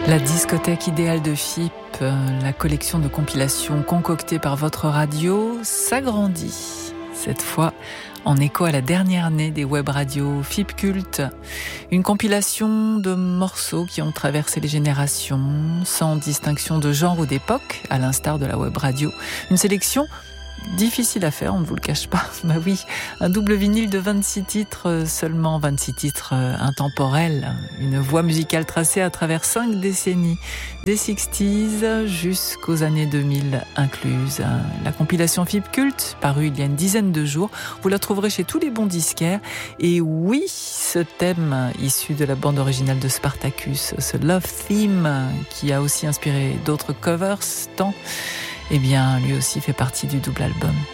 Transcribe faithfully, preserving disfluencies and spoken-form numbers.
La discothèque idéale de F I P, la collection de compilations concoctée par votre radio, s'agrandit. Cette fois, en écho à la dernière née des web radios F I P Culte. Une compilation de morceaux qui ont traversé les générations, sans distinction de genre ou d'époque, à l'instar de la web radio. Une sélection difficile à faire, on ne vous le cache pas. Bah oui, un double vinyle de vingt-six titres, seulement vingt-six titres intemporels. Une voie musicale tracée à travers cinq décennies, des sixties jusqu'aux années deux mille incluses. La compilation F I P Culte, parue il y a une dizaine de jours, vous la trouverez chez tous les bons disquaires. Et oui, ce thème issu de la bande originale de Spartacus, ce Love Theme, qui a aussi inspiré d'autres covers, tant, eh bien, lui aussi fait partie du double album.